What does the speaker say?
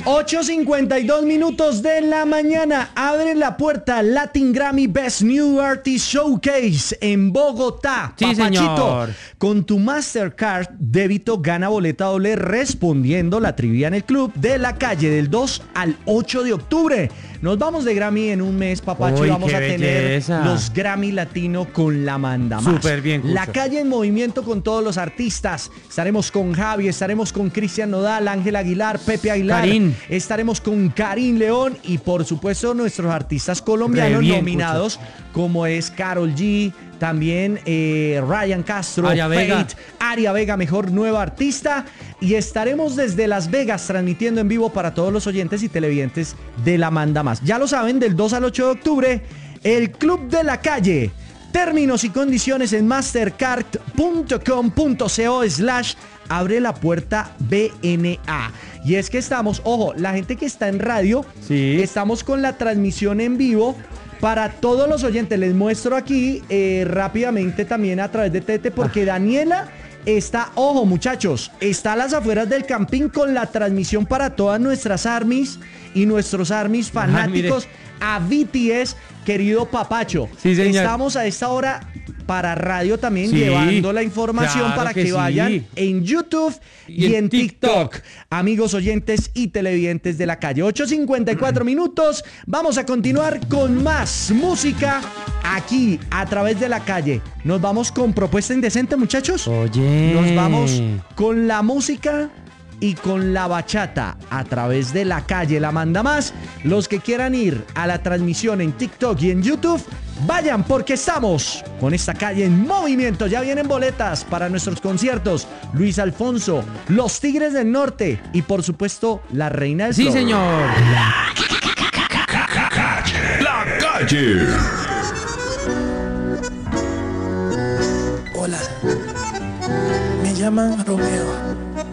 8:52 de la mañana. Abre la puerta Latin Grammy Best New Artist Showcase en Bogotá. Sí, Papachito, señor. con tu Mastercard débito gana boleta doble respondiendo la trivia en el club de la calle del 2 al 8 de octubre. Nos vamos de Grammy en un mes, Papacho, y Uy, vamos qué a tener belleza. los Grammy Latino con la manda más. Súper bien, Cucho. La calle en movimiento con todos los artistas. Estaremos con Javi, estaremos con Cristian Nodal, Ángel Aguilar, Pepe Aguilar. Karin. Estaremos con Karim León y por supuesto nuestros artistas colombianos Re bien, nominados, como es Karol G, también Ryan Castro, Aria Vega. Fate, Aria Vega, mejor nueva artista. Y estaremos desde Las Vegas transmitiendo en vivo para todos los oyentes y televidentes de La Manda Más. Ya lo saben, del 2 al 8 de octubre, el Club de la Calle. Términos y condiciones en mastercard.com.co/abre la puerta BNA. Y es que estamos, ojo, la gente que está en radio, Sí. estamos con la transmisión en vivo para todos los oyentes. Les muestro aquí rápidamente también a través de Tete, porque Daniela está, ojo muchachos, está a las afueras del Campín con la transmisión para todas nuestras armies y nuestros armies fanáticos a BTS, querido Papacho. Sí, señor. Estamos a esta hora para radio también, Sí, llevando la información claro para que sí. vayan en YouTube y en TikTok. Amigos oyentes y televidentes de la calle. 8:54 minutos. Vamos a continuar con más música aquí a través de la calle. Nos vamos con Propuesta Indecente, muchachos. Oye. Nos vamos con la música y con la bachata a través de la calle. La Manda Más. Los que quieran ir a la transmisión en TikTok y en YouTube, vayan porque estamos con esta calle en movimiento. Ya vienen boletas para nuestros conciertos. Luis Alfonso, Los Tigres del Norte y por supuesto la Reina del Sí, Flow. señor. La calle. Hola, me llaman Romeo.